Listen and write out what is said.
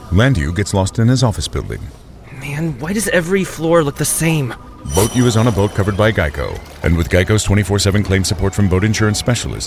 Landu gets lost in his office building. Man, why does every floor look the same? Boat U is on a boat covered by Geico. And with Geico's 24/7 claim support from boat insurance specialists,